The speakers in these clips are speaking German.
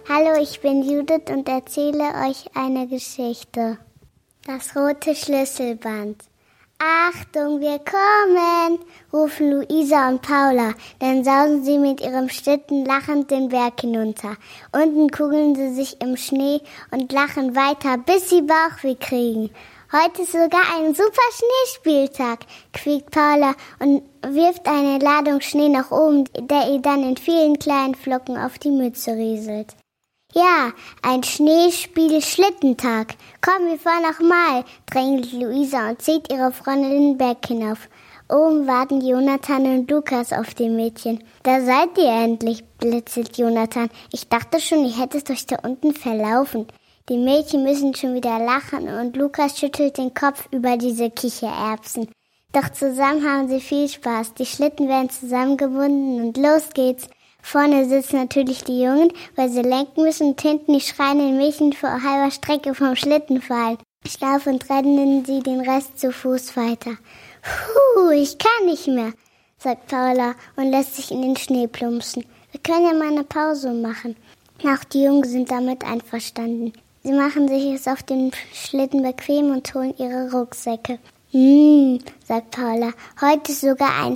Hallo, ich bin Judith und erzähle euch eine Geschichte. Das rote Schlüsselband. Achtung, wir kommen, rufen Luisa und Paula. Dann sausen sie mit ihrem Schlitten lachend den Berg hinunter. Unten kugeln sie sich im Schnee und lachen weiter, bis sie Bauchweh kriegen. Heute ist sogar ein super Schneespieltag, quiekt Paula und wirft eine Ladung Schnee nach oben, der ihr dann in vielen kleinen Flocken auf die Mütze rieselt. Ja, ein Schneespiel-Schlittentag. Komm, wir fahren nochmal, drängelt Luisa und zieht ihre Freundin den Berg hinauf. Oben warten Jonathan und Lukas auf die Mädchen. Da seid ihr endlich, blitzelt Jonathan. Ich dachte schon, ihr hättet euch da unten verlaufen. Die Mädchen müssen schon wieder lachen und Lukas schüttelt den Kopf über diese Kichererbsen. Doch zusammen haben sie viel Spaß. Die Schlitten werden zusammengebunden und los geht's. Vorne sitzen natürlich die Jungen, weil sie lenken müssen und hinten die schreienden Mädchen vor halber Strecke vom Schlitten fallen. Schlafend rennen sie den Rest zu Fuß weiter. Ich kann nicht mehr, sagt Paula und lässt sich in den Schnee plumpsen. Wir können ja mal eine Pause machen. Auch die Jungen sind damit einverstanden. Sie machen sich es auf dem Schlitten bequem und holen ihre Rucksäcke. Sagt Paula, heute ist sogar ein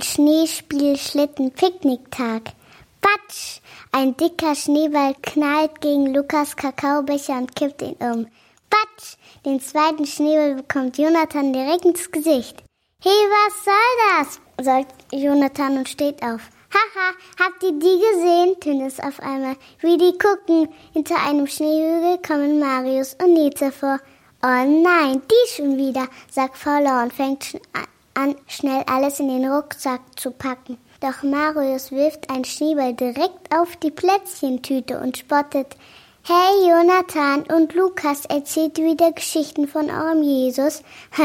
Schneespiel-Schlitten-Picknicktag. Patsch! Ein dicker Schneeball knallt gegen Lukas Kakaobecher und kippt ihn um. Patsch! Den zweiten Schneeball bekommt Jonathan direkt ins Gesicht. Hey, was soll das? Sagt Jonathan und steht auf. Haha, habt ihr die gesehen? Tönt es auf einmal. Wie die gucken. Hinter einem Schneehügel kommen Marius und Nete vor. Oh nein, die schon wieder, sagt Paula und fängt an, schnell alles in den Rucksack zu packen. Doch Marius wirft einen Schneeball direkt auf die Plätzchentüte und spottet. Hey Jonathan und Lukas, erzählt wieder Geschichten von eurem Jesus.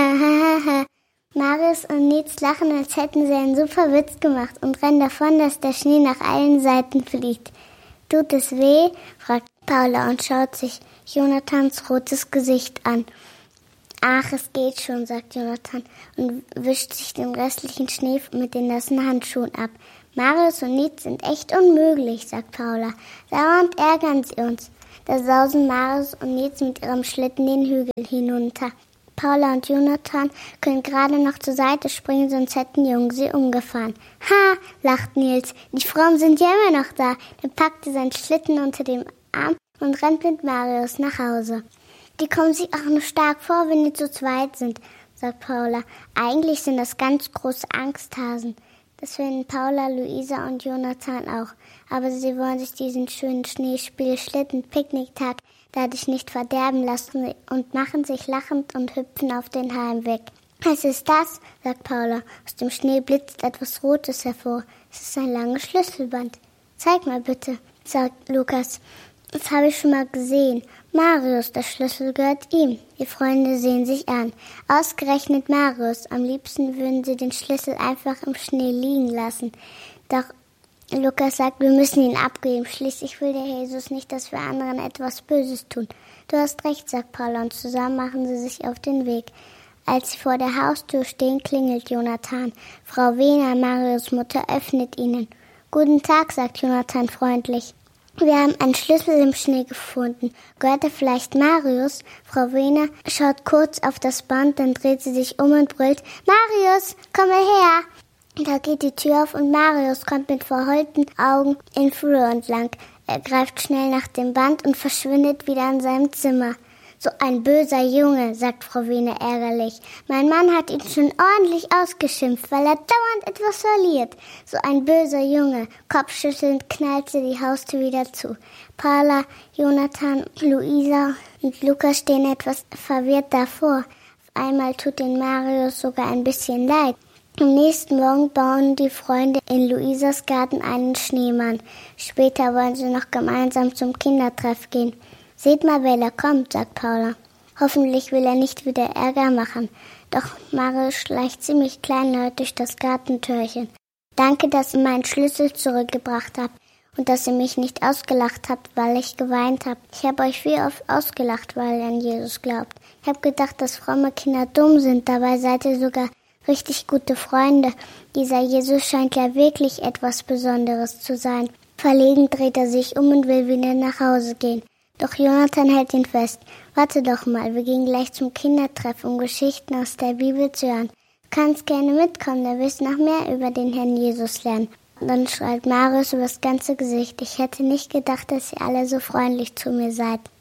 Marius und Nils lachen, als hätten sie einen super Witz gemacht und rennen davon, dass der Schnee nach allen Seiten fliegt. Tut es weh? Fragt Paula und schaut sich Jonathans rotes Gesicht an. Ach, es geht schon, sagt Jonathan und wischt sich den restlichen Schnee mit den nassen Handschuhen ab. Marius und Nils sind echt unmöglich, sagt Paula. Dauernd ärgern sie uns. Da sausen Marius und Nils mit ihrem Schlitten den Hügel hinunter. Paula und Jonathan können gerade noch zur Seite springen, sonst hätten die Jungen sie umgefahren. Ha, lacht Nils, die Frauen sind ja immer noch da. Dann packt er seinen Schlitten unter dem Arm und rennt mit Marius nach Hause. Die kommen sich auch nur stark vor, wenn die zu zweit sind, sagt Paula. Eigentlich sind das ganz große Angsthasen. Das finden Paula, Luisa und Jonathan auch. Aber sie wollen sich diesen schönen Schneespiel-Schlitten-Picknicktag dadurch nicht verderben lassen und machen sich lachend und hüpfen auf den Heimweg. Was ist das? Sagt Paula. Aus dem Schnee blitzt etwas Rotes hervor. Es ist ein langes Schlüsselband. Zeig mal bitte, sagt Lukas. Das habe ich schon mal gesehen. Marius, der Schlüssel gehört ihm. Die Freunde sehen sich an. Ausgerechnet Marius. Am liebsten würden sie den Schlüssel einfach im Schnee liegen lassen. Doch Lukas sagt, wir müssen ihn abgeben. Schließlich will der Jesus nicht, dass wir anderen etwas Böses tun. Du hast recht, sagt Paula, und zusammen machen sie sich auf den Weg. Als sie vor der Haustür stehen, klingelt Jonathan. Frau Wehner, Marius' Mutter, öffnet ihnen. Guten Tag, sagt Jonathan freundlich. Wir haben einen Schlüssel im Schnee gefunden. Gehört er vielleicht Marius? Frau Wehner schaut kurz auf das Band, dann dreht sie sich um und brüllt, Marius, komm mal her! Da geht die Tür auf und Marius kommt mit verheulten Augen in Flur entlang. Er greift schnell nach dem Band und verschwindet wieder in seinem Zimmer. So ein böser Junge, sagt Frau Wehner ärgerlich. Mein Mann hat ihn schon ordentlich ausgeschimpft, weil er dauernd etwas verliert. So ein böser Junge. Kopfschüttelnd knallt sie die Haustür wieder zu. Paula, Jonathan, Luisa und Lukas stehen etwas verwirrt davor. Auf einmal tut den Marius sogar ein bisschen leid. Am nächsten Morgen bauen die Freunde in Luisas Garten einen Schneemann. Später wollen sie noch gemeinsam zum Kindertreff gehen. Seht mal, wer da kommt, sagt Paula. Hoffentlich will er nicht wieder Ärger machen. Doch Marius schleicht ziemlich kleinlaut durch das Gartentürchen. Danke, dass ihr meinen Schlüssel zurückgebracht habt und dass ihr mich nicht ausgelacht habt, weil ich geweint habe. Ich habe euch viel oft ausgelacht, weil ihr an Jesus glaubt. Ich habe gedacht, dass fromme Kinder dumm sind, dabei seid ihr sogar richtig gute Freunde. Dieser Jesus scheint ja wirklich etwas Besonderes zu sein. Verlegen dreht er sich um und will wieder nach Hause gehen. Doch Jonathan hält ihn fest. Warte doch mal, wir gehen gleich zum Kindertreff, um Geschichten aus der Bibel zu hören. Du kannst gerne mitkommen, da wirst du noch mehr über den Herrn Jesus lernen. Und dann strahlt Marius übers ganze Gesicht. Ich hätte nicht gedacht, dass ihr alle so freundlich zu mir seid.